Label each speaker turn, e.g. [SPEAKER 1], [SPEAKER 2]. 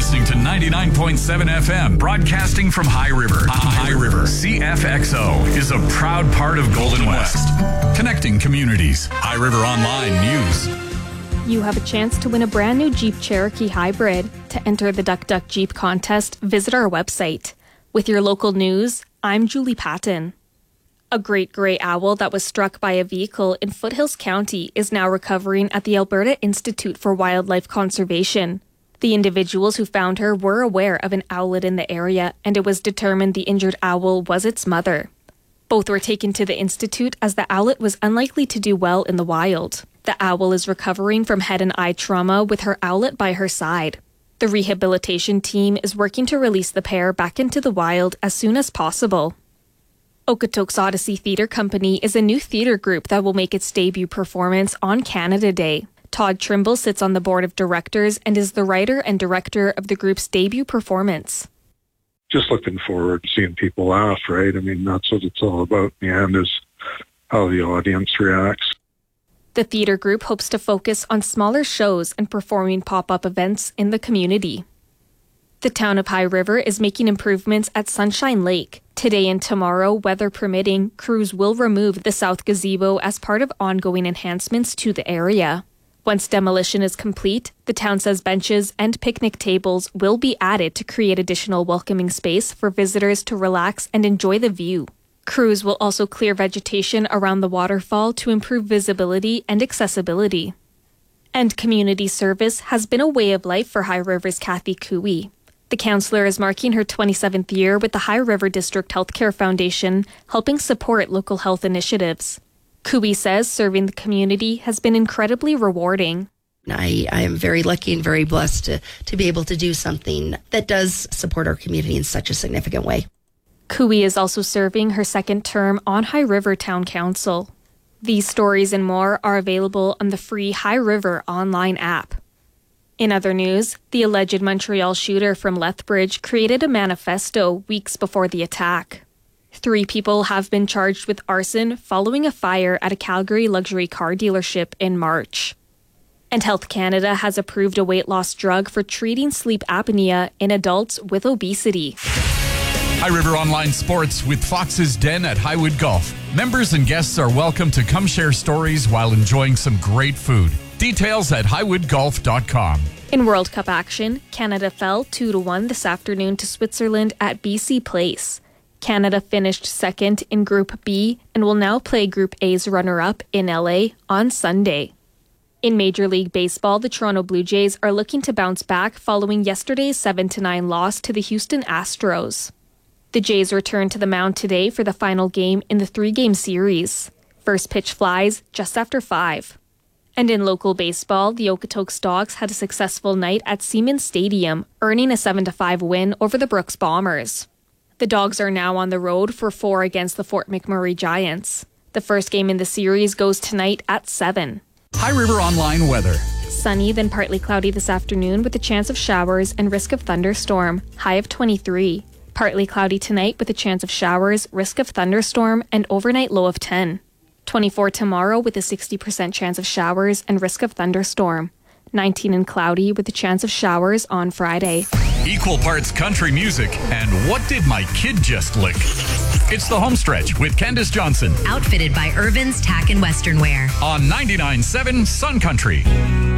[SPEAKER 1] listening to 99.7 FM, broadcasting from High River. High River CFXO is a proud part of Golden West, connecting communities. High River Online News.
[SPEAKER 2] You have a chance to win a brand new Jeep Cherokee Hybrid. To enter the Duck Duck Jeep contest, visit our website. With your local news, I'm Julie Patton. A great gray owl that was struck by a vehicle in Foothills County is now recovering at the Alberta Institute for Wildlife Conservation. The individuals who found her were aware of an owlet in the area, and it was determined the injured owl was its mother. Both were taken to the Institute as the owlet was unlikely to do well in the wild. The owl is recovering from head and eye trauma with her owlet by her side. The rehabilitation team is working to release the pair back into the wild as soon as possible. Okotoks Odyssey Theatre Company is a new theatre group that will make its debut performance on Canada Day. Todd Trimble sits on the board of directors and is the writer and director of the group's debut performance.
[SPEAKER 3] Just looking forward to seeing people laugh, right? I mean, that's what it's all about in the end, is how the audience reacts.
[SPEAKER 2] The theatre group hopes to focus on smaller shows and performing pop-up events in the community. The town of High River is making improvements at Sunshine Lake. Today and tomorrow, weather permitting, crews will remove the south gazebo as part of ongoing enhancements to the area. Once demolition is complete, the town says benches and picnic tables will be added to create additional welcoming space for visitors to relax and enjoy the view. Crews will also clear vegetation around the waterfall to improve visibility and accessibility. And community service has been a way of life for High River's Kathy Cooey. The councillor is marking her 27th year with the High River District Healthcare Foundation, helping support local health initiatives. Cooey says serving the community has been incredibly rewarding.
[SPEAKER 4] I am very lucky and very blessed to be able to do something that does support our community in such a significant way.
[SPEAKER 2] Cooey is also serving her second term on High River Town Council. These stories and more are available on the free High River online app. In other news, the alleged Montreal shooter from Lethbridge created a manifesto weeks before the attack. 3 people have been charged with arson following a fire at a Calgary luxury car dealership in March. And Health Canada has approved a weight loss drug for treating sleep apnea in adults with obesity.
[SPEAKER 1] High River Online Sports with Fox's Den at Highwood Golf. Members and guests are welcome to come share stories while enjoying some great food. Details at highwoodgolf.com.
[SPEAKER 2] In World Cup action, Canada fell 2-1 this afternoon to Switzerland at BC Place. Canada finished second in Group B and will now play Group A's runner-up in LA on Sunday. In Major League Baseball, the Toronto Blue Jays are looking to bounce back following yesterday's 7-9 loss to the Houston Astros. The Jays return to the mound today for the final game in the 3-game series. First pitch flies just after 5. And in local baseball, the Okotoks Dogs had a successful night at Siemens Stadium, earning a 7-5 win over the Brooks Bombers. The Dogs are now on the road for 4 against the Fort McMurray Giants. The first game in the series goes tonight at 7.
[SPEAKER 1] High River Online weather.
[SPEAKER 2] Sunny, then partly cloudy this afternoon with a chance of showers and risk of thunderstorm, high of 23. Partly cloudy tonight with a chance of showers, risk of thunderstorm, and overnight low of 10. 24 tomorrow with a 60% chance of showers and risk of thunderstorm. 19 and cloudy with a chance of showers on Friday.
[SPEAKER 1] Equal parts country music and what did my kid just lick? It's the home stretch with Candace Johnson.
[SPEAKER 5] Outfitted by Irvin's Tack and Western Wear.
[SPEAKER 1] On 99.7 Sun Country.